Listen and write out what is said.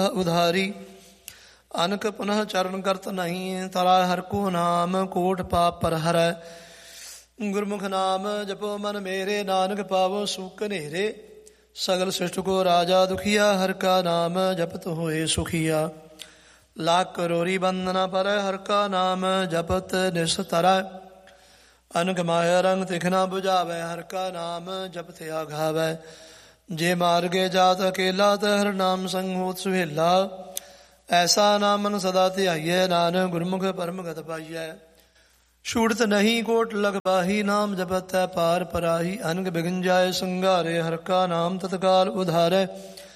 ਉਧਾਰੀ ਅਨਕ ਪੁਨః ਚਰਨ ਕਰਤ ਨਹੀਂ। ਤਰਾ ਹਰ ਕੋ ਨਾਮ ਕੋਟ ਪਾਪ ਪਰ ਹਰੈ। ਗੁਰਮੁਖ ਨਾਮ ਜਪੋ ਮਨ ਮੇਰੇ, ਨਾਨਕ ਪਾਵੋ ਸੁਖ ਨੇਰੇ। ਸਗਲ ਸ੍ਰਿਸ਼ਟ ਕੋ ਰਾਜਾ ਦੁਖੀਆ, ਹਰ ਕਾ ਨਾਮ ਜਪਤ ਹੋਏ ਸੁਖੀਆ। ਲੱਖ ਕਰੋੜੀ ਬੰਦਨਾ ਪਰ, ਹਰ ਕਾ ਨਾਮ ਜਪਤ ਨਿਸਤਰੈ। ਅਨਕ ਮਾਇਆ ਰੰਗ ਤਿਖ ਨਾ ਬੁਝਾਵੈ, ਹਰ ਕਾ ਨਾਮ ਜਪਤ ਆਘਾਵੈ। ਜੇ ਮਾਰਗੇ ਜਾਤ ਅਕੇਲਾ, ਤ ਹਰ ਨਾਮ ਸੰਗ ਹੋਤ ਸੁਹੇਲਾ। ਐਸਾ ਨਾਮ ਮਨ ਸਦਾ ਧਿਆਈਐ, ਨਾਨਕ ਗੁਰਮੁਖ ਪਰਮ ਗਤ ਪਾਈਐ। ਛੂਟਤ ਨਹੀਂ ਕੋਟ ਲਗ ਬਾਹੀ, ਨਾਮ ਜਪਤ ਹੈ ਪਾਰ ਪਰਾਹੀ। ਅਨਕ ਬਿਗਨ ਜਾਏ ਸੰਘਾਰੇ, ਹਰ ਕਾ ਨਾਮ ਤਤਕਾਲ ਉਧਾਰੈ।